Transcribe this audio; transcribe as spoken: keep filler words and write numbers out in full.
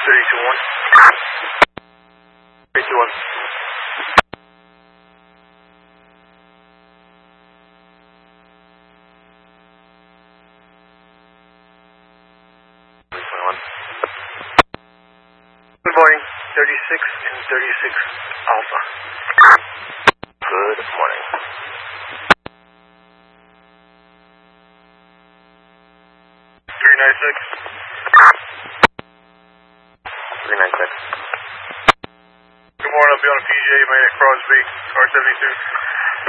three two one. three two one. Good morning, thirty-six and thirty-six Alpha. Good morning. three nine six. three nine six. Good morning, I'll be on a P J, man, at Crosby, car seventy-two.